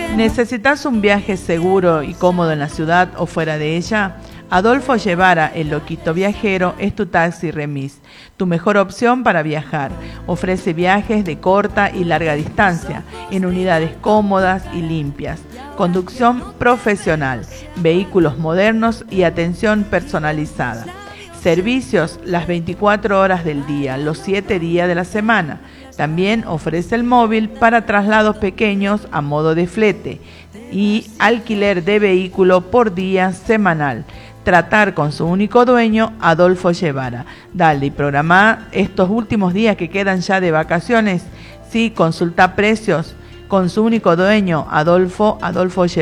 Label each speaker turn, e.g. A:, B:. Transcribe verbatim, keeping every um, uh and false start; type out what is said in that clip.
A: ¿Necesitas un viaje seguro y cómodo en la ciudad o fuera de ella? Adolfo Guevara, el loquito viajero, es tu taxi remis, tu mejor opción para viajar. Ofrece viajes de corta y larga distancia, en unidades cómodas y limpias, conducción profesional, vehículos modernos y atención personalizada. Servicios las veinticuatro horas del día, los siete días de la semana. También ofrece el móvil para traslados pequeños a modo de flete y alquiler de vehículo por día semanal. Tratar con su único dueño, Adolfo Guevara. Dale y programá estos últimos días que quedan ya de vacaciones. Sí, consulta precios con su único dueño, Adolfo, Adolfo Guevara.